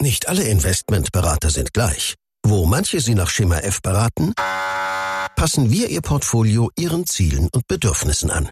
Nicht alle Investmentberater sind gleich. Wo manche Sie nach Schema F beraten, passen wir Ihr Portfolio Ihren Zielen und Bedürfnissen an.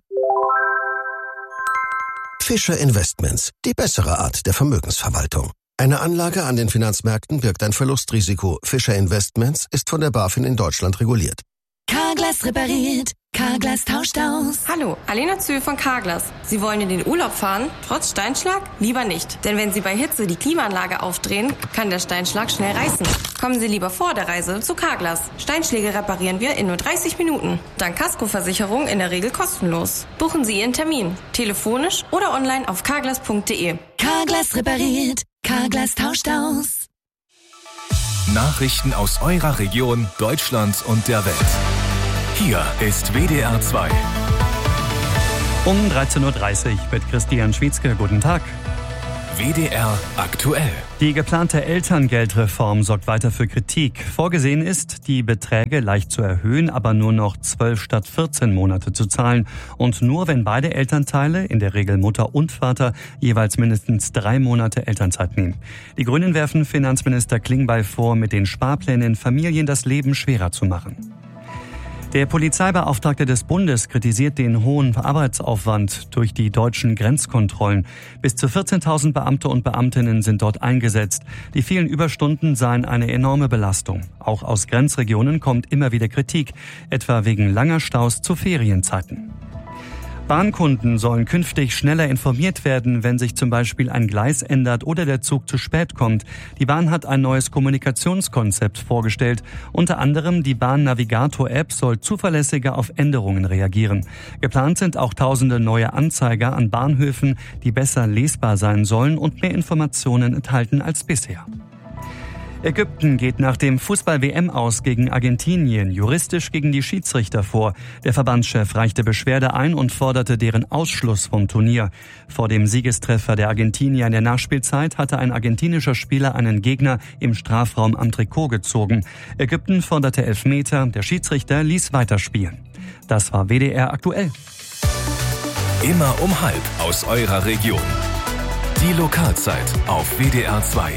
Fischer Investments, die bessere Art der Vermögensverwaltung. Eine Anlage an den Finanzmärkten birgt ein Verlustrisiko. Fischer Investments ist von der BaFin in Deutschland reguliert. Carglass repariert, Carglass tauscht aus. Hallo, Alena Zühl von Carglass. Sie wollen in den Urlaub fahren, trotz Steinschlag? Lieber nicht. Denn wenn Sie bei Hitze die Klimaanlage aufdrehen, kann der Steinschlag schnell reißen. Kommen Sie lieber vor der Reise zu Carglass. Steinschläge reparieren wir in nur 30 Minuten. Dank Kaskoversicherung in der Regel kostenlos. Buchen Sie Ihren Termin, telefonisch oder online auf carglass.de. Carglass repariert, Carglass tauscht aus. Nachrichten aus eurer Region, Deutschland und der Welt. Hier ist WDR 2. Um 13.30 Uhr mit Christian Schwietzke. Guten Tag. WDR aktuell. Die geplante Elterngeldreform sorgt weiter für Kritik. Vorgesehen ist, die Beträge leicht zu erhöhen, aber nur noch 12 statt 14 Monate zu zahlen. Und nur wenn beide Elternteile, in der Regel Mutter und Vater, jeweils mindestens 3 Monate Elternzeit nehmen. Die Grünen werfen Finanzminister Klingbeil vor, mit den Sparplänen Familien das Leben schwerer zu machen. Der Polizeibeauftragte des Bundes kritisiert den hohen Arbeitsaufwand durch die deutschen Grenzkontrollen. Bis zu 14.000 Beamte und Beamtinnen sind dort eingesetzt. Die vielen Überstunden seien eine enorme Belastung. Auch aus Grenzregionen kommt immer wieder Kritik, etwa wegen langer Staus zu Ferienzeiten. Bahnkunden sollen künftig schneller informiert werden, wenn sich zum Beispiel ein Gleis ändert oder der Zug zu spät kommt. Die Bahn hat ein neues Kommunikationskonzept vorgestellt. Unter anderem die Bahn-Navigator-App soll zuverlässiger auf Änderungen reagieren. Geplant sind auch tausende neue Anzeiger an Bahnhöfen, die besser lesbar sein sollen und mehr Informationen enthalten als bisher. Ägypten geht nach dem Fußball-WM aus gegen Argentinien juristisch gegen die Schiedsrichter vor. Der Verbandschef reichte Beschwerde ein und forderte deren Ausschluss vom Turnier. Vor dem Siegestreffer der Argentinier in der Nachspielzeit hatte ein argentinischer Spieler einen Gegner im Strafraum am Trikot gezogen. Ägypten forderte Elfmeter, der Schiedsrichter ließ weiterspielen. Das war WDR aktuell. Immer um 12 aus eurer Region. Die Lokalzeit auf WDR 2.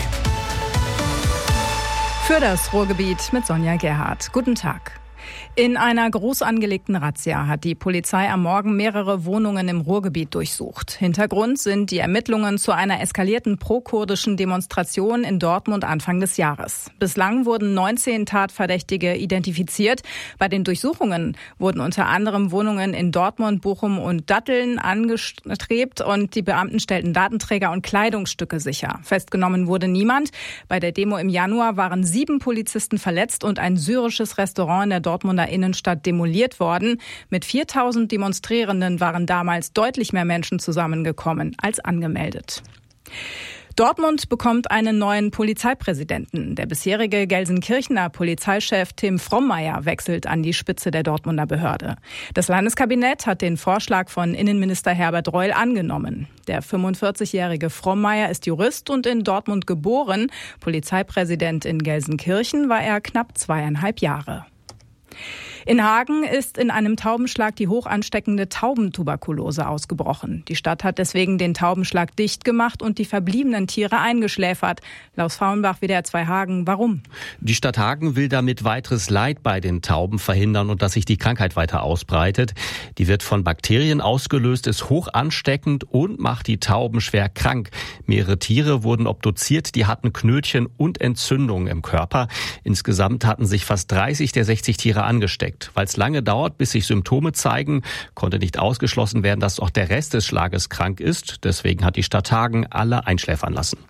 Für das Ruhrgebiet mit Sonja Gerhardt. Guten Tag. In einer groß angelegten Razzia hat die Polizei am Morgen mehrere Wohnungen im Ruhrgebiet durchsucht. Hintergrund sind die Ermittlungen zu einer eskalierten pro-kurdischen Demonstration in Dortmund Anfang des Jahres. Bislang wurden 19 Tatverdächtige identifiziert. Bei den Durchsuchungen wurden unter anderem Wohnungen in Dortmund, Bochum und Datteln angestrebt und die Beamten stellten Datenträger und Kleidungsstücke sicher. Festgenommen wurde niemand. Bei der Demo im Januar waren 7 Polizisten verletzt und ein syrisches Restaurant in der Dortmunder Innenstadt demoliert worden. Mit 4.000 Demonstrierenden waren damals deutlich mehr Menschen zusammengekommen als angemeldet. Dortmund bekommt einen neuen Polizeipräsidenten. Der bisherige Gelsenkirchener Polizeichef Tim Frommeier wechselt an die Spitze der Dortmunder Behörde. Das Landeskabinett hat den Vorschlag von Innenminister Herbert Reul angenommen. Der 45-jährige Frommeier ist Jurist und in Dortmund geboren. Polizeipräsident in Gelsenkirchen war er knapp 2,5 Jahre. In Hagen ist in einem Taubenschlag die hoch ansteckende Taubentuberkulose ausgebrochen. Die Stadt hat deswegen den Taubenschlag dicht gemacht und die verbliebenen Tiere eingeschläfert. Klaus Faulenbach, WDR 2 Hagen. Warum? Die Stadt Hagen will damit weiteres Leid bei den Tauben verhindern und dass sich die Krankheit weiter ausbreitet. Die wird von Bakterien ausgelöst, ist hoch ansteckend und macht die Tauben schwer krank. Mehrere Tiere wurden obduziert, die hatten Knötchen und Entzündungen im Körper. Insgesamt hatten sich fast 30 der 60 Tiere angesteckt. Weil es lange dauert, bis sich Symptome zeigen, konnte nicht ausgeschlossen werden, dass auch der Rest des Schlages krank ist. Deswegen hat die Stadt Hagen alle einschläfern lassen.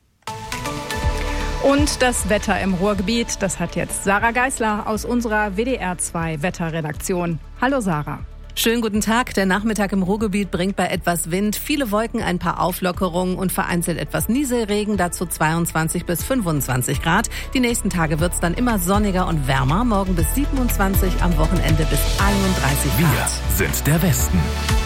Und das Wetter im Ruhrgebiet, das hat jetzt Sarah Geisler aus unserer WDR 2 Wetterredaktion. Hallo Sarah. Schönen guten Tag. Der Nachmittag im Ruhrgebiet bringt bei etwas Wind viele Wolken, ein paar Auflockerungen und vereinzelt etwas Nieselregen, dazu 22 bis 25 Grad. Die nächsten Tage wird's dann immer sonniger und wärmer, morgen bis 27, am Wochenende bis 31 Grad. Wir sind der Westen.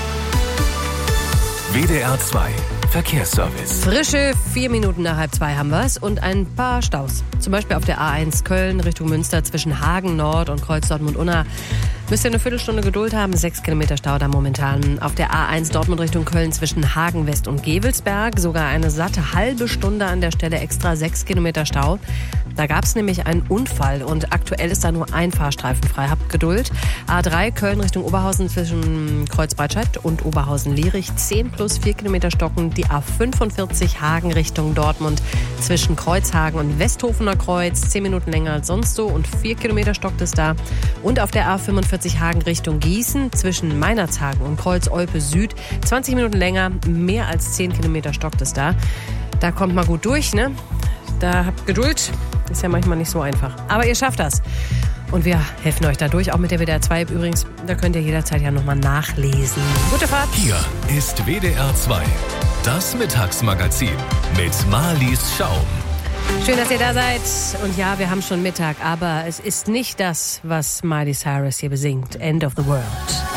WDR 2 Verkehrsservice. Frische 4 Minuten nach 1:30 haben wir's und ein paar Staus. Zum Beispiel auf der A1 Köln Richtung Münster zwischen Hagen Nord und Kreuz Dortmund-Unna. Müsst ihr eine Viertelstunde Geduld haben, 6 Kilometer Stau da momentan. Auf der A1 Dortmund Richtung Köln zwischen Hagen West und Gevelsberg. Sogar eine satte halbe Stunde an der Stelle extra 6 Kilometer Stau. Da gab es nämlich einen Unfall und aktuell ist da nur ein Fahrstreifen frei. Habt Geduld. A3 Köln Richtung Oberhausen zwischen Kreuzbreitscheid und Oberhausen-Lierich. 10 plus 4 Kilometer stocken. Die A45 Hagen Richtung Dortmund zwischen Kreuzhagen und Westhofener Kreuz. 10 Minuten länger als sonst so und 4 Kilometer stockt es da. Und auf der A45 Hagen Richtung Gießen zwischen Meinerzhagen und Kreuz-Olpe Süd. 20 Minuten länger, mehr als 10 Kilometer stockt es da. Da kommt mal gut durch, ne? Da habt Geduld. Ist ja manchmal nicht so einfach. Aber ihr schafft das. Und wir helfen euch dadurch, auch mit der WDR 2 übrigens. Da könnt ihr jederzeit ja nochmal nachlesen. Gute Fahrt. Hier ist WDR 2, das Mittagsmagazin mit Marlies Schaum. Schön, dass ihr da seid. Und ja, wir haben schon Mittag, aber es ist nicht das, was Miley Cyrus hier besingt. End of the World.